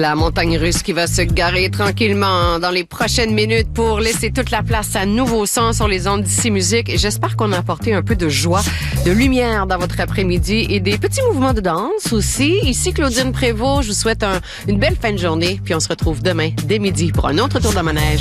La montagne russe qui va se garer tranquillement dans les prochaines minutes pour laisser toute la place à nouveaux sons sur les ondes d'Ici Musique. Et j'espère qu'on a apporté un peu de joie, de lumière dans votre après-midi et des petits mouvements de danse aussi. Ici Claudine Prévost, je vous souhaite une belle fin de journée. Puis on se retrouve demain dès midi pour un autre tour de manège.